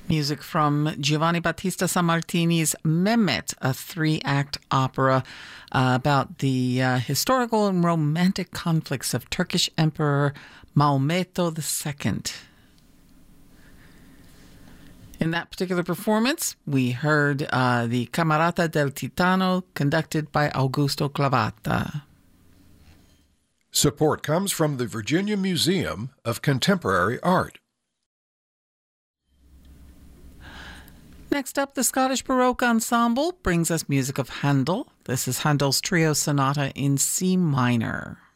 Music from Giovanni Battista Sammartini's Mehmet, a three-act opera about the historical and romantic conflicts of Turkish Emperor Maometto II. In that particular performance, we heard the Camerata del Titano, conducted by Augusto Clavata. Support comes from the Virginia Museum of Contemporary Art. Next up, the Scottish Baroque Ensemble brings us music of Handel. This is Handel's Trio Sonata in C minor.